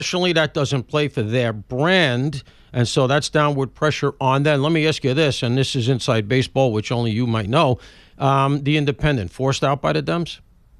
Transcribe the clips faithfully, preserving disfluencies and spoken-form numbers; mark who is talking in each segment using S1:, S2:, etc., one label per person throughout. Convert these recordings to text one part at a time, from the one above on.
S1: Nationally, that doesn't play for their brand, and so that's downward pressure on them. Let me ask you this, and this is inside baseball, which only you might know. Um, the Independent, forced out by the Dems?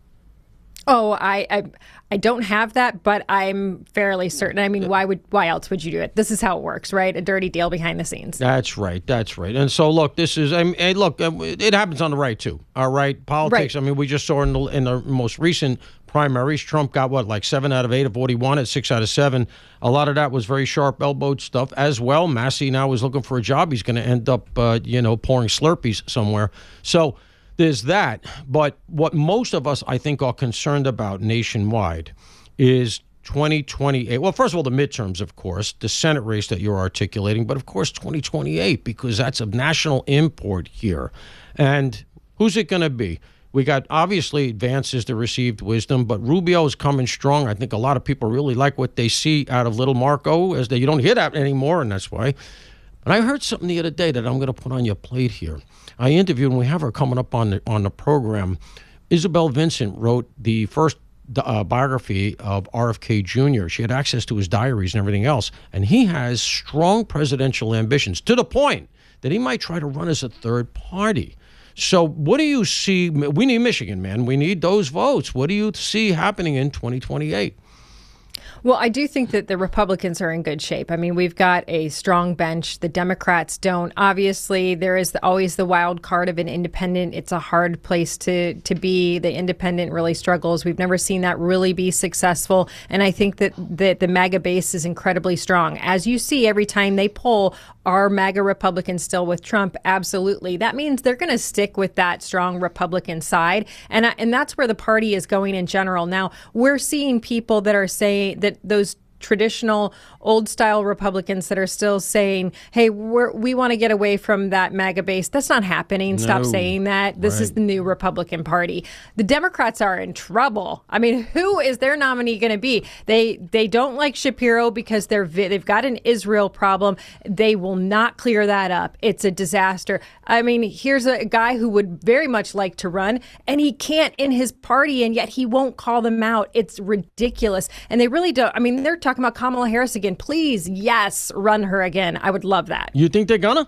S2: Oh, I, I I don't have that, but I'm fairly certain. I mean, why would why else would you do it? This is how it works, right? A dirty deal behind the scenes.
S1: That's right. That's right. And so, look, this is. I mean, hey, look, it happens on the right too. All right, politics. Right. I mean, we just saw in the, in the most recent primaries, Trump got what, like seven out of eight of what he wanted, six out of seven. A lot of that was very sharp elbowed stuff as well. Massey now is looking for a job. He's going to end up, uh, you know, pouring Slurpees somewhere. So. There's that, but what most of us, I think, are concerned about nationwide is twenty twenty-eight. Well, first of all, the midterms, of course, the Senate race that you're articulating, but of course, twenty twenty-eight, because that's of national import here. And who's it going to be? We got, obviously, Vance is the received wisdom, but Rubio is coming strong. I think a lot of people really like what they see out of little Marco, as they, you don't hear that anymore, and that's why. And I heard something the other day that I'm going to put on your plate here. I interviewed, and we have her coming up on the, on the program. Isabel Vincent wrote the first uh, biography of R F K Junior She had access to his diaries and everything else. And he has strong presidential ambitions to the point that he might try to run as a third party. So what do you see? We need Michigan, man. We need those votes. What do you see happening in twenty twenty-eight?
S2: Well, I do think that the Republicans are in good shape. I mean, we've got a strong bench. The Democrats don't. Obviously, there is always the wild card of an independent. It's a hard place to, to be. The independent really struggles. We've never seen that really be successful. And I think that, that the MAGA base is incredibly strong. As you see, every time they poll, are MAGA Republicans still with Trump? Absolutely. That means they're going to stick with that strong Republican side. And, and that's where the party is going in general. Now, we're seeing people that are saying that those traditional old style Republicans that are still saying, hey, we're, we want to get away from that MAGA base. That's not happening. No. Stop saying that. This right. is the new Republican Party. The Democrats are in trouble. I mean, who is their nominee going to be? They they don't like Shapiro because they're they've got an Israel problem. They will not clear that up. It's a disaster. I mean, here's a guy who would very much like to run, and he can't in his party, and yet he won't call them out. It's ridiculous. And they really don't. I mean, they're talking about Kamala Harris again. Please, yes, run her again. I would love that.
S1: You think they're gonna?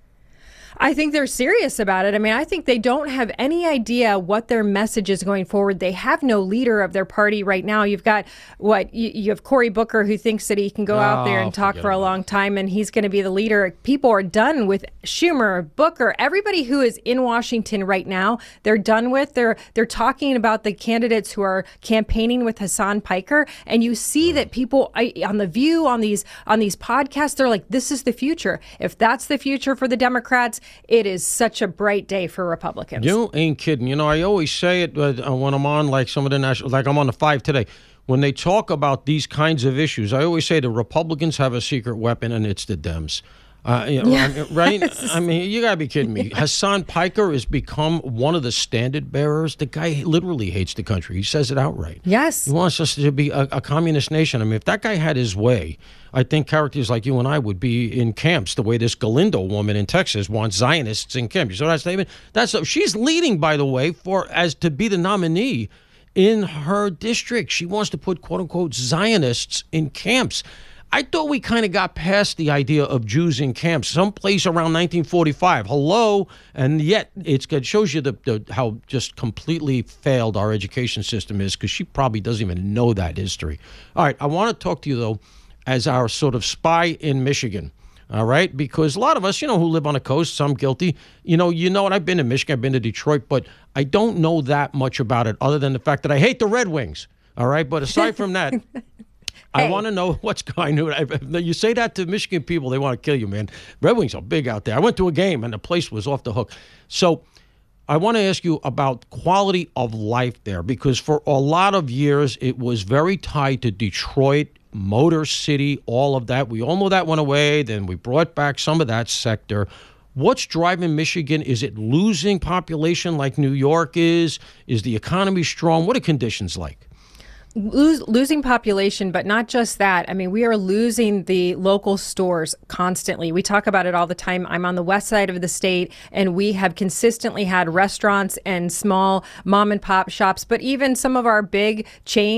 S2: I think they're serious about it. I mean, I think they don't have any idea what their message is going forward. They have no leader of their party right now. You've got what you, you have Cory Booker, who thinks that he can go oh, out there and talk for a long time, and he's going to be the leader. People are done with Schumer, Booker, everybody who is in Washington right now. They're done with. They're they're talking about the candidates who are campaigning with Hassan Piker, and you see that people I, on the View, on these on these podcasts, they're like, "This is the future." If that's the future for the Democrats, it is such a bright day for Republicans.
S1: You ain't kidding. You know, I always say it uh, when I'm on like some of the national, like I'm on the five today. When they talk about these kinds of issues, I always say the Republicans have a secret weapon, and it's the Dems. Uh, you know, yeah. Right? I mean, you got to be kidding me. Hassan Piker has become one of the standard bearers. The guy literally hates the country. He says it outright.
S2: Yes.
S1: He wants us to be a, a communist nation. I mean, if that guy had his way, I think characters like you and I would be in camps the way this Galindo woman in Texas wants Zionists in camps. You saw that statement? That's she's leading, by the way, for as to be the nominee in her district. She wants to put, quote unquote, Zionists in camps. I thought we kind of got past the idea of Jews in camps someplace around nineteen forty-five. Hello. And yet it's, it shows you the, the, how just completely failed our education system is, because she probably doesn't even know that history. All right. I want to talk to you, though, as our sort of spy in Michigan. All right. Because a lot of us, you know, who live on the coast, some guilty, you know, you know what? I've been to Michigan, I've been to Detroit, but I don't know that much about it other than the fact that I hate the Red Wings. All right. But aside from that, Hey. I want to know what's going on. You say that to Michigan people, they want to kill you, man. Red Wings are big out there. I went to a game, and the place was off the hook. So I want to ask you about quality of life there, because for a lot of years, it was very tied to Detroit, Motor City, all of that. We all know that went away. Then we brought back some of that sector. What's driving Michigan? Is it losing population like New York is? Is the economy strong? What are conditions like?
S2: Lose, losing population, but not just that. I mean, we are losing the local stores constantly. We talk about it all the time. I'm on the west side of the state, and we have consistently had restaurants and small mom and pop shops, but even some of our big chain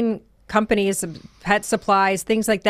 S2: companies, pet supplies, things like that.